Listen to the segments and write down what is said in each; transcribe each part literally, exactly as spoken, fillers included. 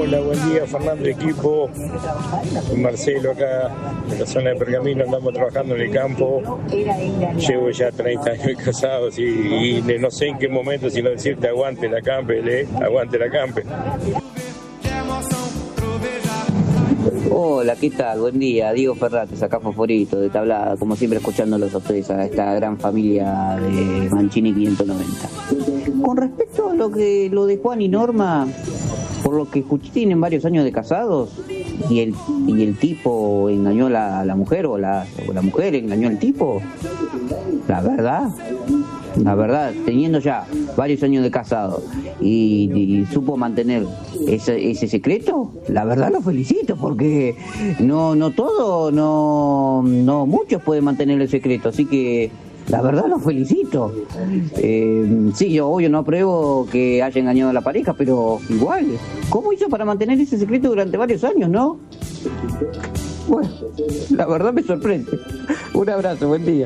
Hola, buen día, Fernando, equipo. Marcelo acá, en la zona de Pergamino, andamos trabajando en el campo. Llevo ya treinta años casados y, y no sé en qué momento, sino decirte aguante la Campbell, eh, aguante la Campbell. Hola, ¿qué tal? Buen día, Diego Ferrates, acá Fosforito, de Tablada, como siempre escuchándolos a ustedes, a esta gran familia de Mancini quinientos noventa. Con respecto a lo que lo de Juan y Norma, por lo que escuché, tienen varios años de casados y el y el tipo engañó a la, a la mujer o la, o la mujer engañó al tipo. La verdad, la verdad, teniendo ya varios años de casado y, y supo mantener ese, ese secreto, la verdad lo felicito, porque no no todo, no no muchos pueden mantener el secreto, así que la verdad lo felicito. Eh, sí, yo obvio no apruebo que haya engañado a la pareja, pero igual, ¿cómo hizo para mantener ese secreto durante varios años, no? Bueno, la verdad me sorprende. Un abrazo, buen día.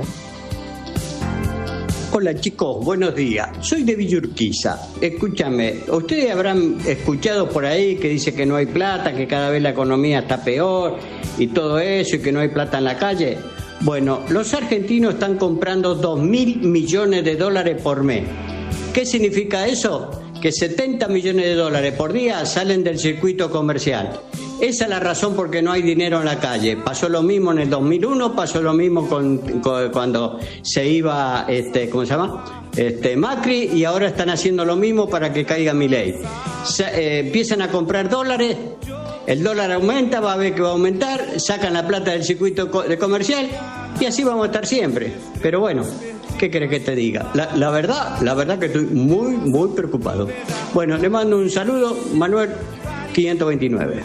Hola chicos, buenos días. Soy de Villa Urquiza. Escúchame, ustedes habrán escuchado por ahí que dice que no hay plata, que cada vez la economía está peor y todo eso, y que no hay plata en la calle. Bueno, los argentinos están comprando dos mil millones de dólares por mes. ¿Qué significa eso? Que setenta millones de dólares por día salen del circuito comercial. Esa es la razón por qué no hay dinero en la calle. Pasó lo mismo en el dos mil uno, pasó lo mismo con, con, cuando se iba, este, ¿cómo se llama? Este, Macri, y ahora están haciendo lo mismo para que caiga Milei. Se, eh, empiezan a comprar dólares, el dólar aumenta, va a ver que va a aumentar, sacan la plata del circuito co- de comercial y así vamos a estar siempre. Pero bueno, ¿qué querés que te diga? La, la verdad, la verdad que estoy muy, muy preocupado. Bueno, le mando un saludo, Manuel quinientos veintinueve.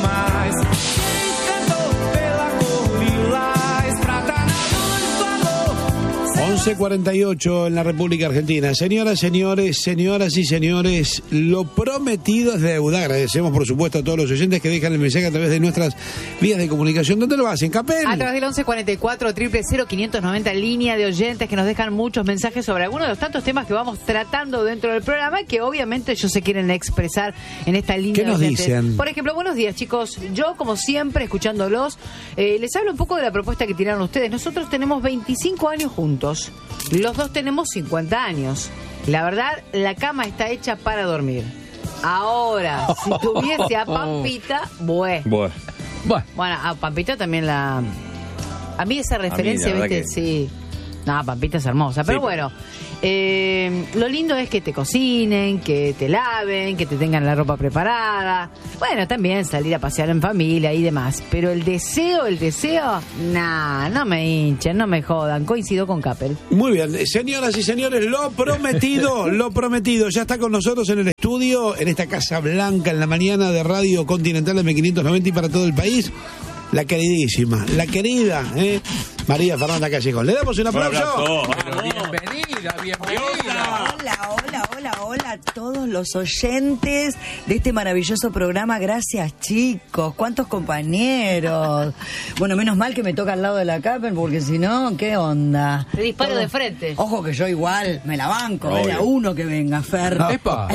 once cuarenta y ocho en la República Argentina. Señoras, señores, señoras y señores, lo prometido es deuda. Agradecemos, por supuesto, a todos los oyentes que dejan el mensaje a través de nuestras vías de comunicación. ¿Dónde lo hacen, Capel? A través del once cuarenta y cuatro, cero cero cero, quinientos noventa, línea de oyentes que nos dejan muchos mensajes sobre algunos de los tantos temas que vamos tratando dentro del programa, que obviamente ellos se quieren expresar en esta línea ¿Qué de nos oyentes. dicen? Por ejemplo, buenos días, chicos. Yo, como siempre, escuchándolos, eh, les hablo un poco de la propuesta que tiraron ustedes. Nosotros tenemos veinticinco años juntos. Los dos tenemos cincuenta años. La verdad, la cama está hecha para dormir. Ahora, si tuviese a Pampita, bueno. Bueno. Bueno, a Pampita también la... A mí esa referencia, A mí, la viste, verdad que- sí. No, Pampita es hermosa. Pero Sí, bueno, eh, lo lindo es que te cocinen, que te laven, que te tengan la ropa preparada. Bueno, también salir a pasear en familia y demás. Pero el deseo, el deseo, nah, no me hinchen, no me jodan. Coincido con Capel. Muy bien, señoras y señores, lo prometido, lo prometido. Ya está con nosotros en el estudio, en esta Casa Blanca, en la mañana de Radio Continental M quinientos noventa y para todo el país. La queridísima, la querida, ¿eh? María Fernanda Callejón. ¿Le damos un aplauso? Bienvenida, bienvenida. Hola, hola, hola, hola a todos los oyentes de este maravilloso programa. Gracias, chicos. ¿Cuántos compañeros? Bueno, menos mal que me toca al lado de la Capel, porque si no, ¿qué onda? Te disparo Todo- de frente. Ojo que yo igual me la banco. Obvio. Era uno que venga, Fer. Epa,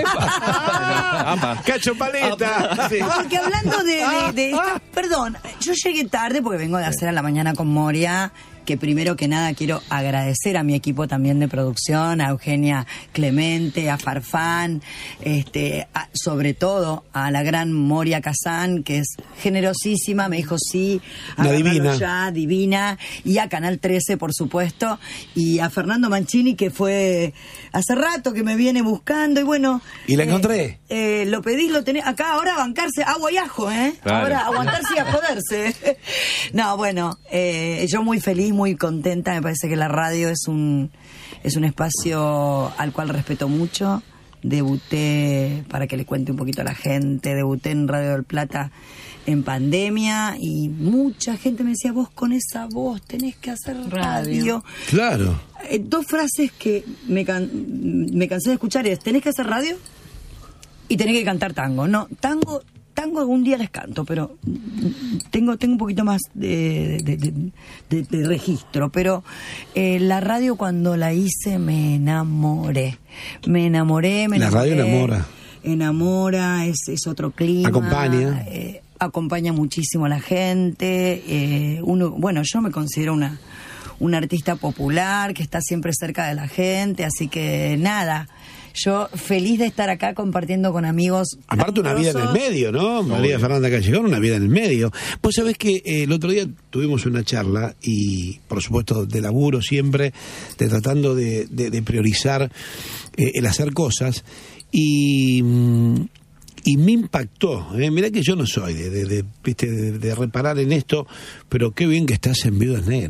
Apa. Cacho Paleta. Sí. Porque hablando de, de, de esta- perdón, yo llegué tarde porque vengo de hacer a la mañana con Moria, que primero que nada quiero agradecer a mi equipo también de producción, a Eugenia Clemente, a Farfán, este, a- sobre todo a la gran Moria Kazán, que es generosísima, me dijo sí, Una agárralo divina. ya, divina, y a Canal trece, por supuesto, y a Fernando Mancini, que fue hace rato que me viene buscando, y bueno... ¿Y la eh, encontré? eh, lo pedís, lo tenés acá, ahora bancarse agua y ajo, ¿eh? Claro. Ahora aguantarse y a joderse. No, bueno, eh, yo muy feliz, muy contenta, me parece que la radio es un, es un espacio al cual respeto mucho. Debuté, para que le cuente un poquito a la gente, debuté en Radio del Plata en pandemia y mucha gente me decía, vos con esa voz tenés que hacer radio. Claro. Eh, dos frases que me, can- me cansé de escuchar es, tenés que hacer radio y tenés que cantar tango. No, tango, tango algún día les canto, pero tengo, tengo un poquito más de, de, de, de- de registro. Pero eh, la radio cuando la hice me enamoré. Me enamoré, me La enamoré. radio enamora. enamora, es, es otro clima. Acompaña. Eh, acompaña muchísimo a la gente. Eh, uno, bueno, yo me considero una, una artista popular que está siempre cerca de la gente, así que nada. Yo feliz de estar acá compartiendo con amigos. Aparte una vida en el medio, ¿no? María Fernanda Callejón, una vida en el medio. Vos sabés que eh, el otro día tuvimos una charla y, por supuesto, de laburo siempre, de tratando de, de, de priorizar eh, el hacer cosas y... Mm, y me impactó, ¿eh? Mirá que yo no soy de, de, de, ¿viste? de, de reparar en esto, pero qué bien que estás en Viudas Negras.